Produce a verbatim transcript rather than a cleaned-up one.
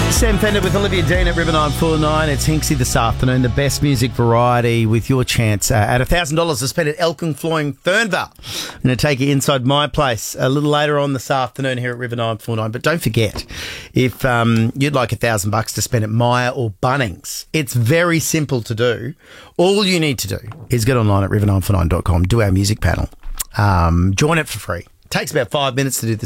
Sam Fender with Olivia Dean at River nine four nine. It's Hinksy this afternoon, the best music variety with your chance uh, at one thousand dollars to spend at Elkin Floying Fernvale. I'm going to take you inside my place a little later on this afternoon here at River nine four nine. But don't forget, if um, you'd like a thousand bucks to spend at Myer or Bunnings, it's very simple to do. All you need to do is get online at river nine four nine dot com, do our music panel, um, join it for free. Takes about five minutes to do the